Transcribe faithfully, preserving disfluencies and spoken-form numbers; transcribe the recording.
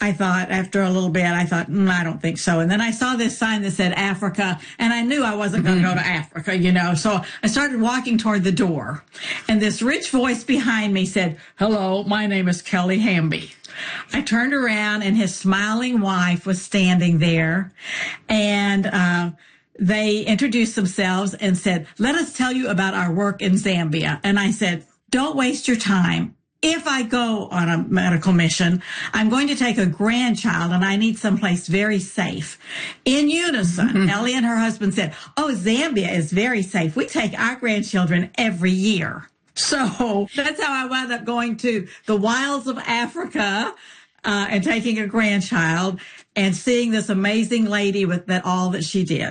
I thought after a little bit, I thought, mm, I don't think so. And then I saw this sign that said Africa, and I knew I wasn't going to go to Africa, you know. So I started walking toward the door, and this rich voice behind me said, hello, my name is Kelly Hamby. I turned around, and his smiling wife was standing there, and uh, they introduced themselves and said, let us tell you about our work in Zambia. And I said, don't waste your time. If I go on a medical mission, I'm going to take a grandchild, and I need someplace very safe. In unison, mm-hmm. Ellie and her husband said, oh, Zambia is very safe. We take our grandchildren every year. So that's how I wound up going to the wilds of Africa uh, and taking a grandchild and seeing this amazing lady with that all that she did.